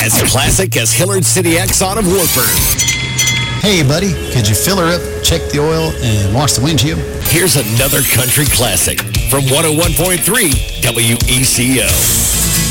as classic as Hillard City Exxon of Warford. Hey, buddy, could you fill her up, check the oil, and wash the windshield? Here's another country classic from 101.3 WECO.